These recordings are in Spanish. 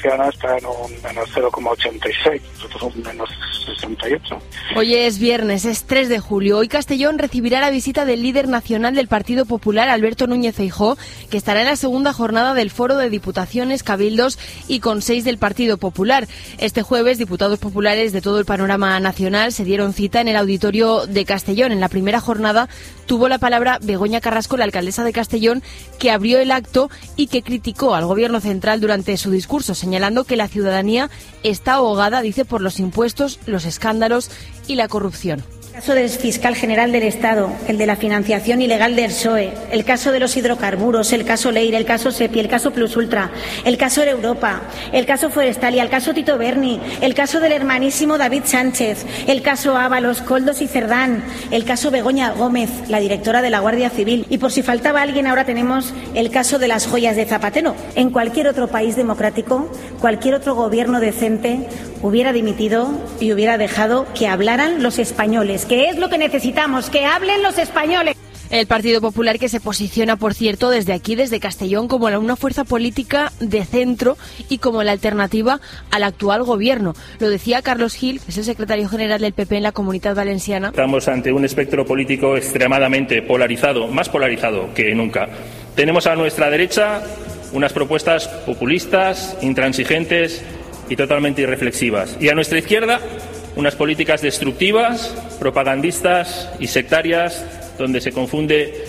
Valenciana está en un menos 0,86, nosotros un menos 68. Hoy es viernes, es 3 de julio. Hoy Castellón recibirá la visita del líder nacional del Partido Popular, Alberto Núñez Feijóo, que estará en la segunda jornada del Foro de Diputaciones, Cabildos y Consells del Partido Popular. Este jueves, diputados populares de todo el panorama nacional se dieron cita en el auditorio de Castellón. En la primera jornada tuvo la palabra Begoña Carrasco, la alcaldesa de Castellón, que abrió el acto y que criticó al Gobierno central durante su discurso, señalando que la ciudadanía está ahogada, dice, por los impuestos, los escándalos y la corrupción. El caso del fiscal general del Estado, el de la financiación ilegal del PSOE, el caso de los hidrocarburos, el caso Leire, el caso SEPI, el caso Plus Ultra, el caso Europa, el caso Forestalia, el caso Tito Berni, el caso del hermanísimo David Sánchez, el caso Ábalos, Koldos y Cerdán, el caso Begoña Gómez, la directora de la Guardia Civil. Y por si faltaba alguien, ahora tenemos el caso de las joyas de Zapatero. En cualquier otro país democrático, cualquier otro gobierno decente hubiera dimitido y hubiera dejado que hablaran los españoles, que es lo que necesitamos, que hablen los españoles. El Partido Popular, que se posiciona, por cierto, desde aquí, desde Castellón, como una fuerza política de centro y como la alternativa al actual gobierno. Lo decía Carlos Gil, que es el secretario general del PP en la Comunitat Valenciana. Estamos ante un espectro político extremadamente polarizado, más polarizado que nunca. Tenemos a nuestra derecha unas propuestas populistas, intransigentes y totalmente irreflexivas. Y a nuestra izquierda, unas políticas destructivas, propagandistas y sectarias, donde se confunde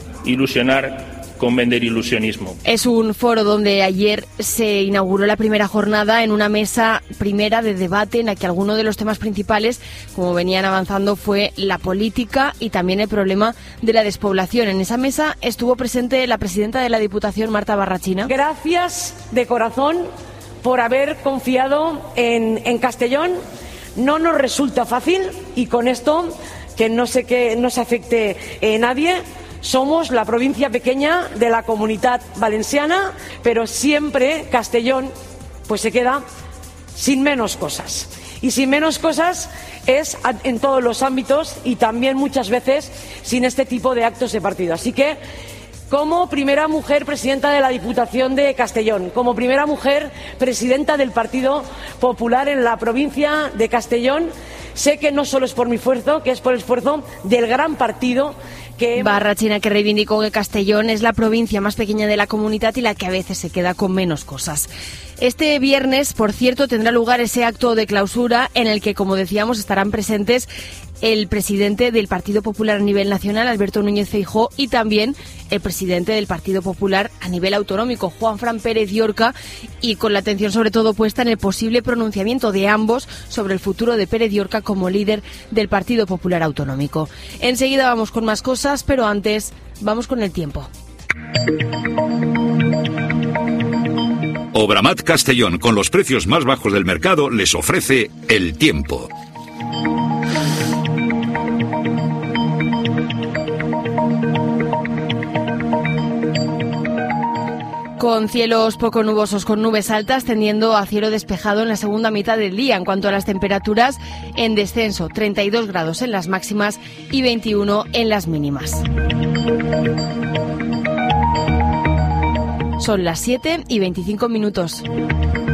ilusionar con vender ilusionismo. Es un foro donde ayer se inauguró la primera jornada en una mesa primera de debate en la que alguno de los temas principales, como venían avanzando, fue la política y también el problema de la despoblación. En esa mesa estuvo presente la presidenta de la Diputación, Marta Barrachina. Gracias de corazón por haber confiado en Castellón. No nos resulta fácil y con esto, que no sé que no se afecte nadie, somos la provincia pequeña de la Comunitat Valenciana, pero siempre Castellón pues se queda sin menos cosas. Y sin menos cosas es en todos los ámbitos y también muchas veces sin este tipo de actos de partido. Así que, como primera mujer presidenta de la Diputación de Castellón, como primera mujer presidenta del Partido Popular en la provincia de Castellón, sé que no solo es por mi esfuerzo, que es por el esfuerzo del gran partido que... Barrachina, que reivindicó que Castellón es la provincia más pequeña de la comunidad y la que a veces se queda con menos cosas. Este viernes, por cierto, tendrá lugar ese acto de clausura en el que, como decíamos, estarán presentes el presidente del Partido Popular a nivel nacional, Alberto Núñez Feijóo, y también el presidente del Partido Popular a nivel autonómico, Juanfran Pérez Llorca, y con la atención sobre todo puesta en el posible pronunciamiento de ambos sobre el futuro de Pérez Llorca como líder del Partido Popular autonómico. Enseguida vamos con más cosas, pero antes vamos con el tiempo. Obramat Castellón, con los precios más bajos del mercado, les ofrece el tiempo. Con cielos poco nubosos, con nubes altas, tendiendo a cielo despejado en la segunda mitad del día. En cuanto a las temperaturas, en descenso, 32 grados en las máximas y 21 en las mínimas. Son las 7:25.